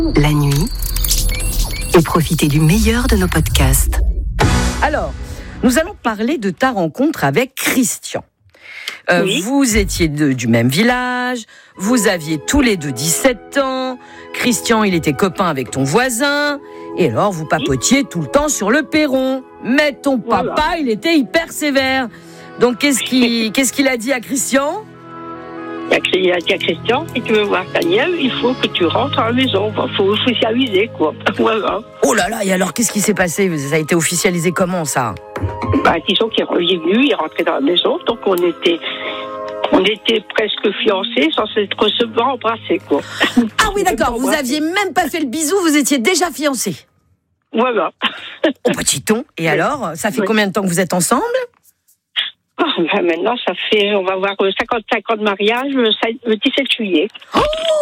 la nuit, et profitez du meilleur de nos podcasts. Alors, nous allons parler de ta rencontre avec Christian. Oui. Vous étiez du même village, vous aviez tous les deux 17 ans, Christian il était copain avec ton voisin, et alors vous papotiez tout le temps sur le perron. Mais ton papa, il était hyper sévère. Donc qu'est-ce qu'il a dit à Christian ? Il a dit à Christian, si tu veux voir ta nièce, il faut que tu rentres à la maison. Il faut officialiser, quoi. Voilà. Oh là là, et alors qu'est-ce qui s'est passé ? Ça a été officialisé comment, ça ? Disons qu'il est venu, il est rentré dans la maison, donc on était presque fiancés, sans s'être seulement embrassés, quoi. Ah oui, d'accord, vous aviez même pas fait le bisou, vous étiez déjà fiancés. Voilà. Oh, petit ton. Et alors, ça fait combien de temps que vous êtes ensemble ? Maintenant, on va avoir 55 ans de mariage le 17 juillet. Oh,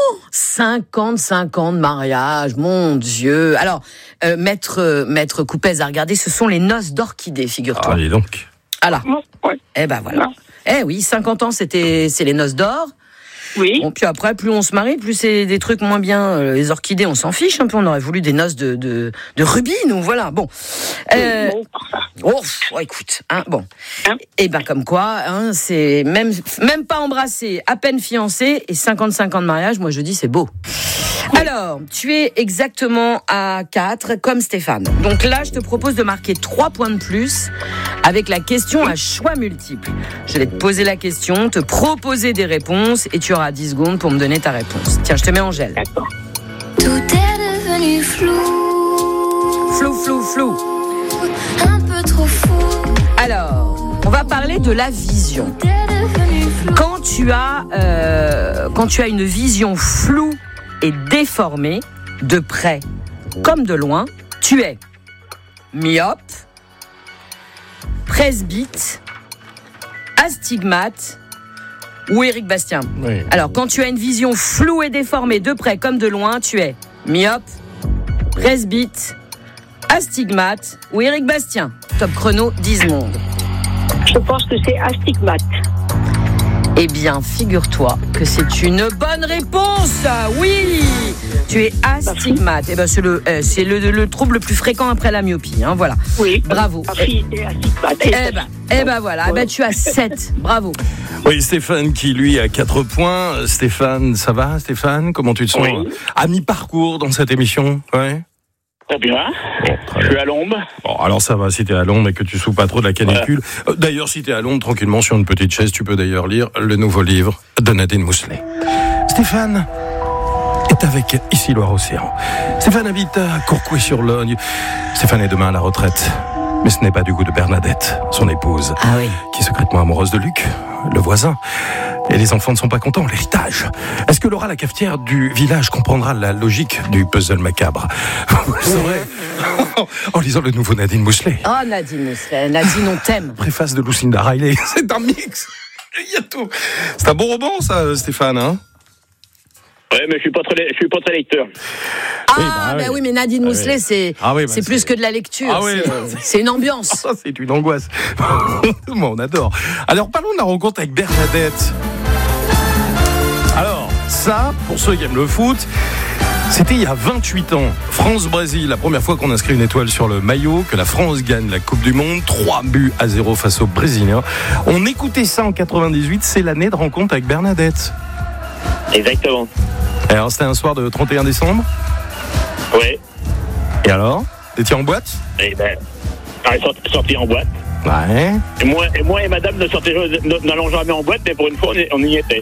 55 ans de mariage, mon Dieu. Alors, Maître Coupez a regardé, ce sont les noces d'orchidée, figure-toi. Ah, dis donc. Alors, Ouais. eh ben voilà. Eh oui, 50 ans, c'est les noces d'or. Oui. Bon, puis après, plus on se marie, plus c'est des trucs moins bien. Les orchidées, on s'en fiche un peu. On aurait voulu des noces de rubis, nous, voilà. Bon. Écoute, bon. Et ben comme quoi, c'est même pas embrassé, à peine fiancé et 55 ans de mariage. Moi, je dis c'est beau. Alors, tu es exactement à 4, comme Stéphane. Donc là, je te propose de marquer 3 points de plus avec la question à choix multiples. Je vais te poser la question, te proposer des réponses et tu auras 10 secondes pour me donner ta réponse. Tiens, je te mets Angèle. D'accord. Tout est devenu flou. Flou. Un peu trop fou. Alors, on va parler de la vision. Tout est devenu flou. Quand tu as une vision floue et déformée, de près comme de loin, tu es myope, presbyte, astigmate ou Éric Bastien. Oui. Alors, quand tu as une vision floue et déformée, de près comme de loin, tu es myope, presbyte, astigmate ou Éric Bastien. Top chrono, 10 secondes. Je pense que c'est astigmate. Eh bien, figure-toi que c'est une bonne réponse. Oui, tu es astigmate. Eh ben, c'est le trouble le plus fréquent après la myopie. Voilà. Oui. Bravo. Ma fille était astigmate. Eh ben voilà. Eh ben, tu as 7. Bravo. Oui, Stéphane qui, lui, a 4 points. Stéphane, ça va, Stéphane ? Comment tu te sens ? Oui. À mi-parcours dans cette émission ? Ouais. Très bien. Bon, très Je bien. suis à l'ombre. Bon, alors ça va si t'es à Londres et que tu souffres pas trop de la canicule. D'ailleurs, si t'es à Londres, tranquillement, sur une petite chaise, tu peux d'ailleurs lire le nouveau livre de Nadine Mousselet. Stéphane est avec Ici Loire-Océan. Stéphane habite à Courcouet-sur-Logne. Stéphane est demain à la retraite. Mais ce n'est pas du goût de Bernadette, son épouse, Ah oui. qui est secrètement amoureuse de Luc, le voisin. Et les enfants ne sont pas contents, l'héritage. Est-ce que Laura, la cafetière du village, comprendra la logique du puzzle macabre ? Vous le saurez en lisant le nouveau Nadine Mousselet. Oh, Nadine, on t'aime. Préface de Lucinda Riley. C'est un mix. Il y a tout. C'est un bon roman, ça, Stéphane, hein ? Ouais, mais je suis pas très lecteur. Oui, mais Nadine Mousselet, c'est plus que de la lecture. Ah oui. C'est une ambiance. Ça, c'est une angoisse. Moi, on adore. Alors, parlons de la rencontre avec Bernadette. Alors, ça, pour ceux qui aiment le foot, c'était il y a 28 ans. France-Brésil, la première fois qu'on inscrit une étoile sur le maillot, que la France gagne la Coupe du Monde, 3-0 face aux Brésiliens. On écoutait ça en 98, c'est l'année de rencontre avec Bernadette. Exactement. Et alors, c'était un soir de 31 décembre. Ouais. Et alors ? T'étais en boîte ? Et ben, elle est sortie en boîte. Ouais. Et moi et madame n'allons jamais en boîte, mais pour une fois, on y était.